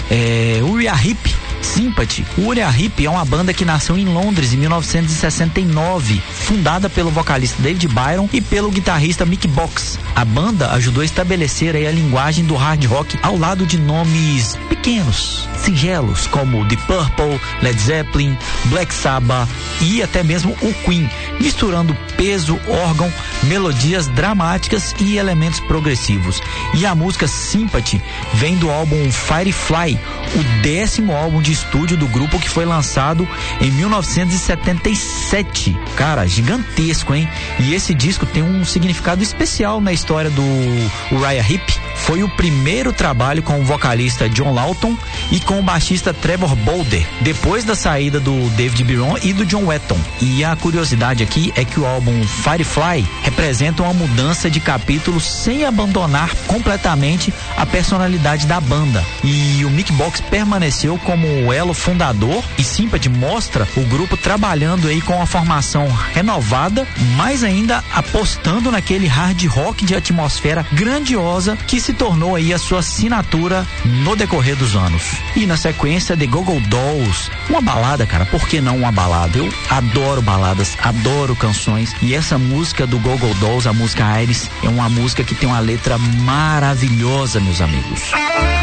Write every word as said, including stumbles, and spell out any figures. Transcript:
É, Uriah Heep, Sympathy. O Uriah Heep é uma banda que nasceu em Londres em mil novecentos e sessenta e nove, fundada pelo vocalista David Byron e pelo guitarrista Mick Box. A banda ajudou a estabelecer aí a linguagem do hard rock ao lado de nomes pequenos, singelos, como The Purple, Led Zeppelin, Black Sabbath e até mesmo o Queen, misturando peso, órgão, melodias dramáticas e elementos progressivos. E a música Sympathy vem do álbum Firefly, o décimo álbum de estúdio do grupo, que foi lançado em mil novecentos e setenta e sete. Cara, gigantesco, hein? E esse disco tem um significado especial na história do Uriah Heep. Foi o primeiro trabalho com o vocalista John Lawton e com o baixista Trevor Bolder, depois da saída do David Byron e do John Wetton. E a curiosidade aqui é que o álbum Firefly representa uma mudança de capítulo sem abandonar completamente a personalidade da banda. E o Mick Box permaneceu como o elo fundador, e Sympathy mostra o grupo trabalhando aí com a formação renovada, mas ainda apostando naquele hard rock de atmosfera grandiosa que se tornou aí a sua assinatura no decorrer dos anos. E na sequência, The Go-Go Dolls, uma balada, cara, por que não uma balada? Eu adoro baladas, adoro canções, e essa música do Go-Go Dolls, a música Iris, é uma música que tem uma letra maravilhosa, meus amigos.